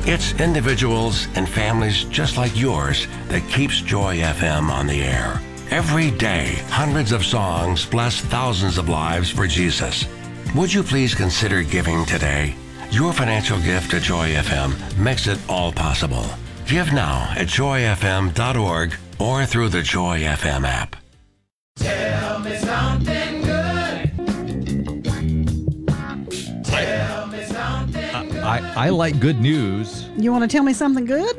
It's individuals and families just like yours that keeps Joy FM on the air. Every day, hundreds of songs bless thousands of lives for Jesus. Would you please consider giving today? Your financial gift to Joy FM makes it all possible. Give now at joyfm.org or through the Joy FM app. Tell me something good. Tell me something good. I like good news. You want to tell me something good?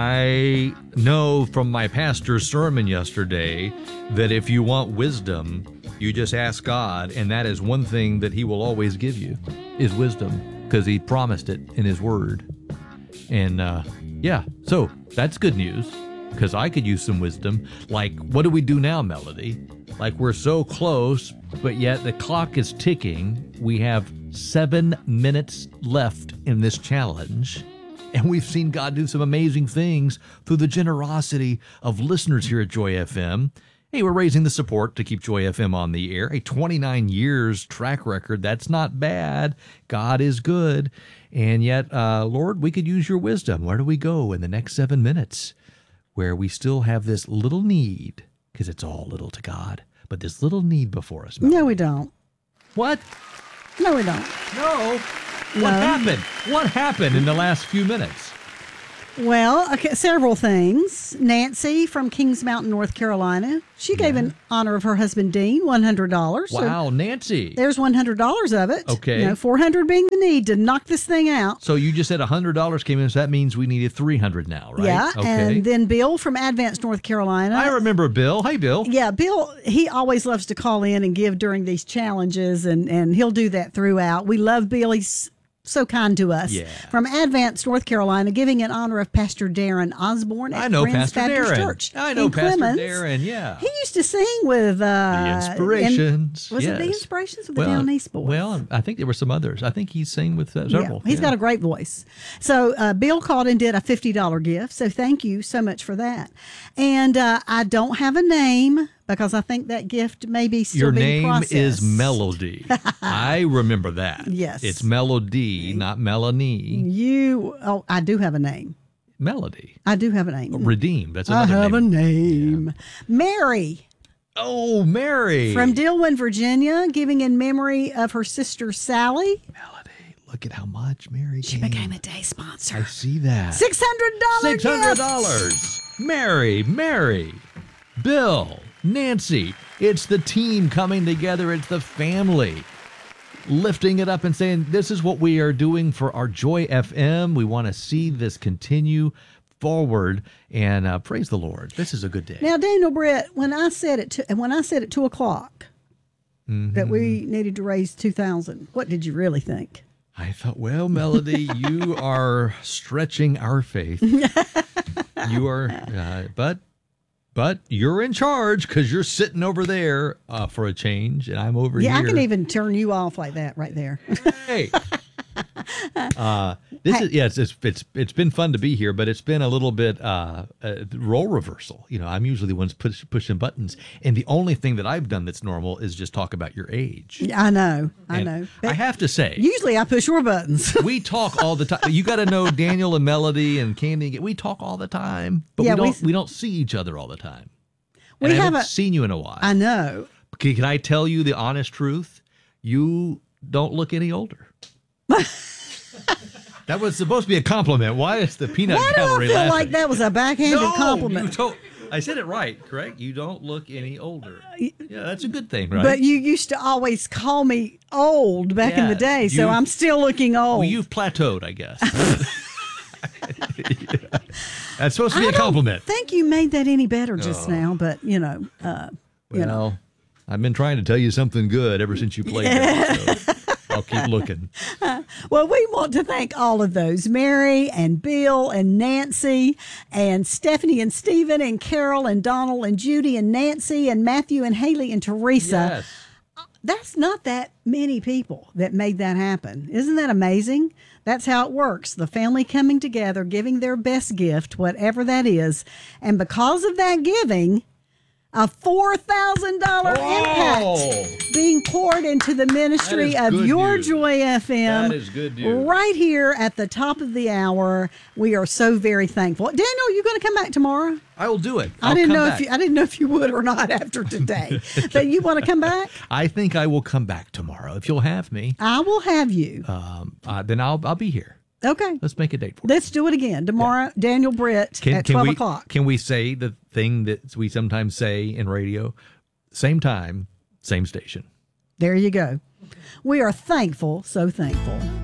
I know from my pastor's sermon yesterday that if you want wisdom, you just ask God, and that is one thing that he will always give you, is wisdom, because he promised it in his word. And so that's good news, because I could use some wisdom. Like, what do we do now, Melody? Like, we're so close, but yet the clock is ticking. We have 7 minutes left in this challenge, and we've seen God do some amazing things through the generosity of listeners here at Joy FM. Hey, we're raising the support to keep Joy FM on the air. A 29 years track record, that's not bad. God is good. And yet, Lord, we could use your wisdom. Where do we go in the next 7 minutes where we still have this little need, because it's all little to God, but this little need before us? Melody. No, we don't. What? No, we don't. No. No. What happened? What happened in the last few minutes? Well, okay, several things. Nancy from Kings Mountain, North Carolina, she gave in honor of her husband, Dean, $100. Wow, Nancy. There's $100 of it. Okay. You know, $400 being the need to knock this thing out. So you just said $100 came in, so that means we needed $300 now, right? Yeah, Okay. and then Bill from Advance, North Carolina. I remember Bill. Hey, Bill. Yeah, Bill, he always loves to call in and give during these challenges, and he'll do that throughout. We love Bill. He's so kind to us. Yeah. From Advance, North Carolina, giving in honor of Pastor Darren Osborne at I know Friends Pastor Baptist Darren. Church I know in Pastor Clemens. Darren, yeah. He used to sing with The Inspirations. Was it the yes. Inspirations or the Down East Boys? Well, I think there were some others. I think he sang with several. He's got a great voice. So Bill called and did a $50 gift. So thank you so much for that. And I don't have a name because I think that gift may be still Your being name processed. is Melody. I remember that. Yes. It's Melody, not Melanie. I do have a name. Melody. I do have a name. Redeemed. That's I another have name. a name. Yeah. Mary. Oh, Mary. From Dillwyn, Virginia, giving in memory of her sister, Sally. Melody, look at how much Mary She gave. became a day sponsor. I see that. $600 $600. Mary, Bill, Nancy. It's the team coming together. It's the family lifting it up and saying, this is what we are doing for our Joy FM. We want to see this continue forward, and praise the Lord. This is a good day. Now, Daniel Brett, when I said at 2 o'clock that we needed to raise $2,000, what did you really think? I thought, well, Melody, you are stretching our faith. You are, but you're in charge because you're sitting over there for a change, and I'm over here. Yeah, I can even turn you off like that right there. Hey. It's been fun to be here, but it's been a little bit role reversal. You know, I'm usually the ones pushing buttons, and the only thing that I've done that's normal is just talk about your age. I know. But But I have to say, usually I push your buttons. we talk all the time. You got to know Daniel and Melody and Candy. We talk all the time, but we don't see each other all the time. And I haven't seen you in a while. I know. Can I tell you the honest truth? You don't look any older. That was supposed to be a compliment. Why is the peanut gallery laughing? Why do I feel like that was a backhanded compliment? I said it right, correct? You don't look any older. Yeah, that's a good thing, right? But you used to always call me old back in the day, so I'm still looking old. Well, you've plateaued, I guess. That's supposed to be a compliment. I don't think you made that any better just now, but, I've been trying to tell you something good ever since you played that, so I'll keep looking. Well, we want to thank all of those, Mary and Bill and Nancy and Stephanie and Stephen and Carol and Donald and Judy and Nancy and Matthew and Haley and Teresa. Yes. That's not that many people that made that happen. Isn't that amazing? That's how it works. The family coming together, giving their best gift, whatever that is. And because of that giving, A $4,000 impact being poured into the ministry That is of good Your news. Joy FM. That is good news. Right here at the top of the hour. We are so very thankful. Daniel, you going to come back tomorrow? I will do it. I didn't know if you would or not after today. But you want to come back? I think I will come back tomorrow if you'll have me. I will have you. Then I'll be here. Okay. Let's make a date for it. Let's do it again tomorrow. Daniel Britt at 12 o'clock. Can we say the thing that we sometimes say in radio? Same time, same station. There you go. We are thankful, so thankful.